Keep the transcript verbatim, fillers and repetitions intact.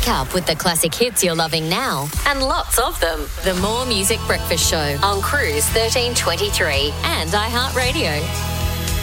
Wake up with the classic hits you're loving now, and lots of them. The More Music Breakfast Show on Cruise thirteen twenty-three and iHeartRadio.